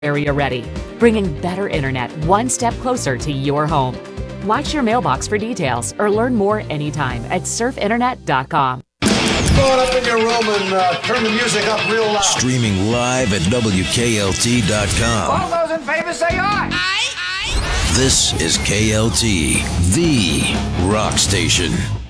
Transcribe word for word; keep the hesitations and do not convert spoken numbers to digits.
area ready, bringing better internet one step closer to your home. Watch your mailbox for details or learn more anytime at surf internet dot com. Go up in your room and uh, turn the music up real loud. Streaming live at W K L T dot com. All those in favor say aye. Aye, aye. This is K L T, the rock station.